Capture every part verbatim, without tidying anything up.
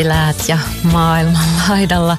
Läät ja maailman laidalla.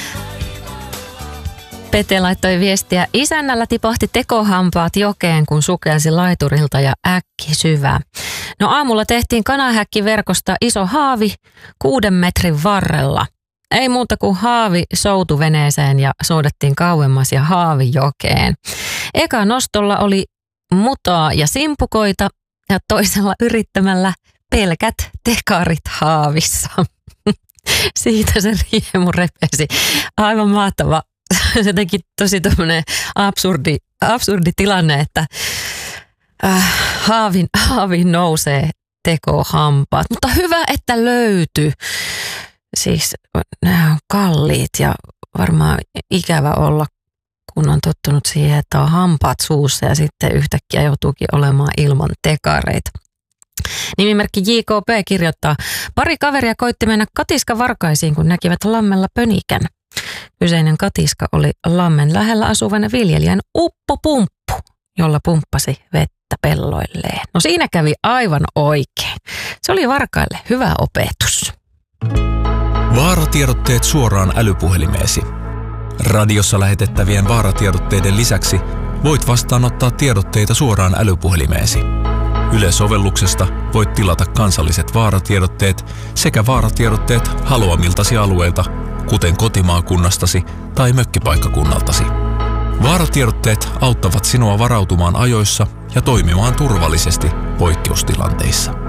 Pete laittoi viestiä. Isännällä tipahti tekohampaat jokeen, kun sukelsi laiturilta ja äkki syvä. No aamulla tehtiin kanahäkkiverkosta iso haavi kuuden metrin varrella. Ei muuta kuin haavi soutuveneeseen ja soudettiin kauemmas ja haavi jokeen. Eka nostolla oli mutaa ja simpukoita ja toisella yrittämällä pelkät tekarit haavissa. Siitä se riemu repesi. Aivan mahtava. Se teki tosi tämmöinen absurdi, absurdi tilanne, että äh, haavin, haavin nousee tekohampaat. Mutta hyvä, että löytyi. Siis nämä on kalliit ja varmaan ikävä olla, kun on tottunut siihen, että on hampaat suussa ja sitten yhtäkkiä joutuukin olemaan ilman tekareita. Nimimerkki J K P kirjoittaa, pari kaveria koitti mennä katiskavarkaisiin, kun näkivät lammella pönikän. Kyseinen katiska oli lammen lähellä asuvan viljelijän uppopumppu, jolla pumppasi vettä pelloilleen. No siinä kävi aivan oikein. Se oli varkaille hyvä opetus. Vaaratiedotteet suoraan älypuhelimeesi. Radiossa lähetettävien vaaratiedotteiden lisäksi voit vastaanottaa tiedotteita suoraan älypuhelimeesi. Yle-sovelluksesta voit tilata kansalliset vaaratiedotteet sekä vaaratiedotteet haluamiltasi alueilta, kuten kotimaakunnastasi tai mökkipaikkakunnaltasi. Vaaratiedotteet auttavat sinua varautumaan ajoissa ja toimimaan turvallisesti poikkeustilanteissa.